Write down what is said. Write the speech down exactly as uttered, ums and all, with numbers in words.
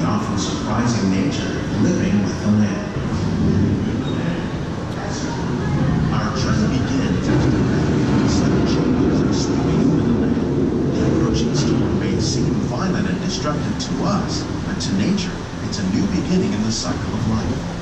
often surprising nature living with the land. Our journey begins as the sudden changes are sweeping over the land. The approaching storm may seem violent and destructive to us, but to nature, it's a new beginning in the cycle of life.